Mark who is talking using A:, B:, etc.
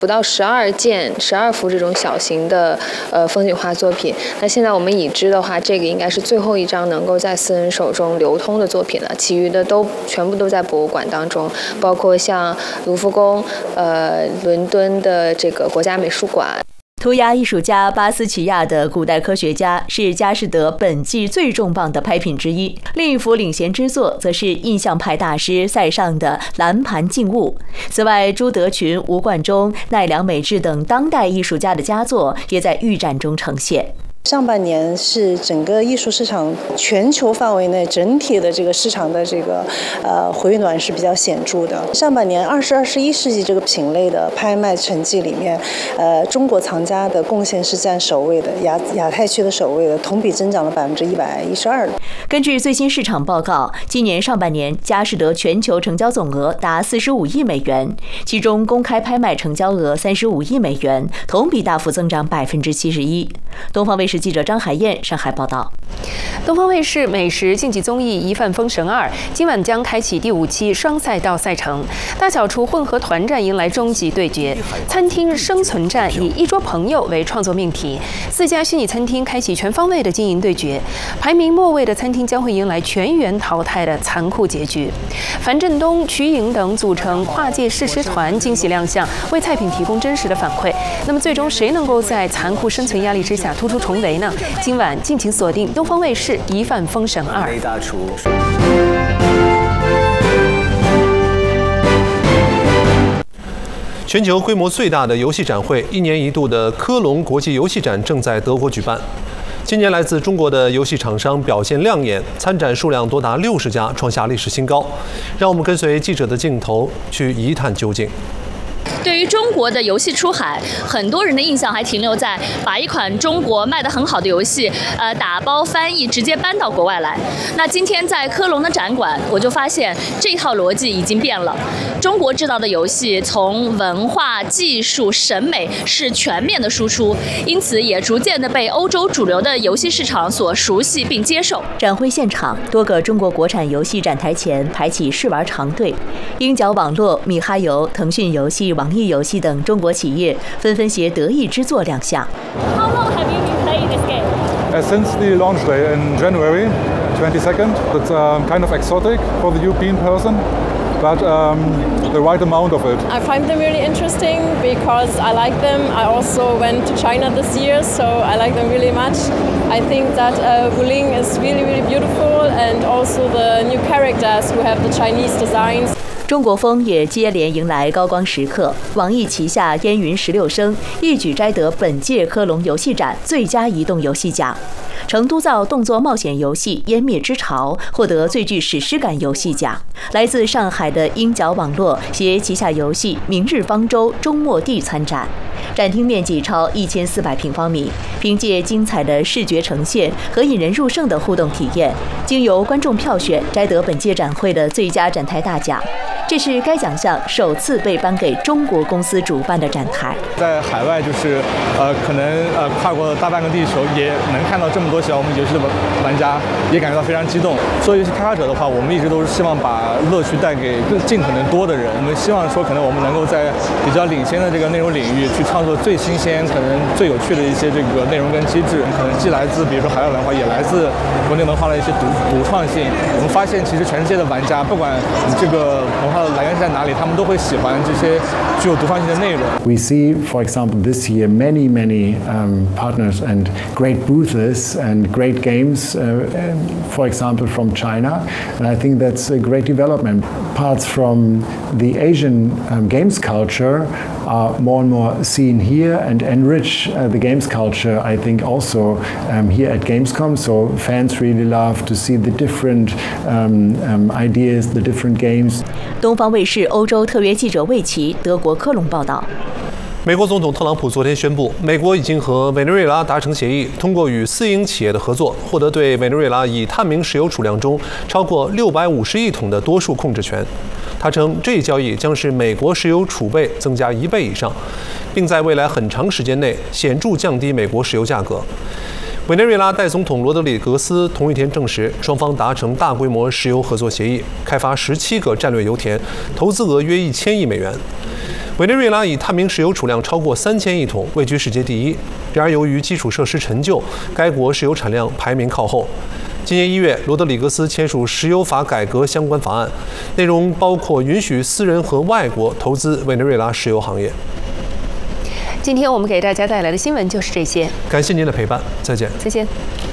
A: 不到12幅这种小型的风景画作品。那现在我们已知的话，这个应该是最后一张能够在私人手中流通的作品了，其余的全部都在博物馆当中，包括像卢浮宫、伦敦的这个国家美术馆。
B: 涂鸦艺术家巴斯奇亚的古代科学家是佳士得本季最重磅的拍品之一。另一幅领衔之作则是印象派大师塞尚的蓝盘静物。此外，朱德群、吴冠中、奈良美智等当代艺术家的佳作也在预展中呈现。
C: 上半年是整个艺术市场全球范围内整体的这个市场的这个回暖是比较显著的。上半年20、21世纪这个品类的拍卖成绩里面，中国藏家的贡献是占首位的，亚太区的首位的，同比增长了112%。
B: 根据最新市场报告，今年上半年佳士得全球成交总额达45亿美元，其中公开拍卖成交额35亿美元，同比大幅增长71%。东方卫视记者张海燕上海报道。
D: 东方卫视美食竞技综艺《一饭封神2》今晚将开启第5期双赛道赛程，大小厨混合团战迎来终极对决，餐厅生存战以一桌朋友为创作命题，4家虚拟餐厅开启全方位的经营对决，排名末位的餐厅将会迎来全员淘汰的残酷结局。樊振东、瞿颖等组成跨界试吃团惊喜亮相，为菜品提供真实的反馈。那么最终谁能够在残酷生存压力之下突出重围呢？今晚敬请锁定东方卫视《一饭封神2》。
E: 全球规模最大的游戏展会，一年一度的科隆国际游戏展正在德国举办。今年来自中国的游戏厂商表现亮眼，参展数量多达60家，创下历史新高。让我们跟随记者的镜头去一探究竟。
F: 对于中国的游戏出海，很多人的印象还停留在把一款中国卖得很好的游戏，打包翻译直接搬到国外来。那今天在科隆的展馆，我就发现这套逻辑已经变了。中国制造的游戏从文化、技术、审美是全面的输出，因此也逐渐的被欧洲主流的游戏市场所熟悉并接受。
B: 展会现场，多个中国国产游戏展台前排起试玩长队，鹰角网络、米哈游、腾讯游戏、网易游戏等中国企业纷纷携得意之作亮相。
F: How long have you been playing this game?
G: Since the launch day in January 22nd. It's kind of exotic for the European person, but the right amount of it.
H: I find them really interesting because I like them. I also went to China this year, so I like them really much. I think that Wuling is really, really beautiful, and also the new characters who have the Chinese designs.
B: 中国风也接连迎来高光时刻，网易旗下烟云16声一举摘得本届科隆游戏展最佳移动游戏奖。成都造动作冒险游戏《湮灭之潮》获得最具史诗感游戏奖。来自上海的鹰角网络携旗下游戏《明日方舟》终末地参展，展厅面积超1400平方米，凭借精彩的视觉呈现和引人入胜的互动体验，经由观众票选摘得本届展会的最佳展台大奖。这是该奖项首次被颁给中国公司主办的展台。
I: 在海外就是可能跨过大半个地球，也能看到这么多喜欢我们游戏的玩家，也感觉到非常激动。作为游戏开发者的话，我们一直都是希望把乐趣带给尽可能多的人。我们希望说，可能我们能够在比较领先的这个内容领域去创作最新鲜、可能最有趣的一些这个内容跟机制。可能既来自比如说海外文化，也来自国内文化的一些独创性。我们发现，其实全世界的玩家，不管你这个文化来源是在哪里，他们都会喜欢这些具有独创性的内容。
J: We see, for example, this year many partners and great booths and great games, for example, from China, and I think that's a great development. Parts from the Asian games culture are more and more seen here and enrich the games culture, I think, also here at Gamescom. So fans really love to see the different ideas, the different games.
B: 东方卫视欧洲特约记者魏奇，德国科隆报道。
E: 美国总统特朗普昨天宣布，美国已经和委内瑞拉达成协议，通过与私营企业的合作，获得对委内瑞拉已探明石油储量中超过650亿桶的多数控制权。他称，这一交易将使美国石油储备增加1倍以上，并在未来很长时间内显著降低美国石油价格。委内瑞拉代总统罗德里格斯同一天证实，双方达成大规模石油合作协议，开发17个战略油田，投资额约1000亿美元。 委内瑞拉以探明石油储量超过3000亿桶，位居世界第1。然而，由于基础设施陈旧，该国石油产量排名靠后。今年1月，罗德里格斯签署石油法改革相关法案，内容包括允许私人和外国投资委内瑞拉石油行业。
D: 今天我们给大家带来的新闻就是这些，
E: 感谢您的陪伴，再见。
D: 再见。